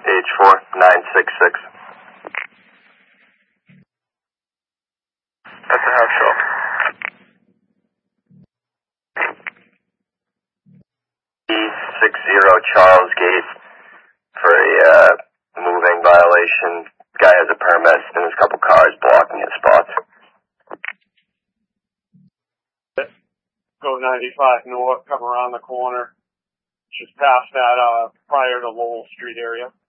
H4966. That's a house show. E60 Charles Gate for a moving violation. Guy has a permit and there's a couple cars blocking his spots. Go 95 north, come around the corner, just past that prior to Lowell Street area.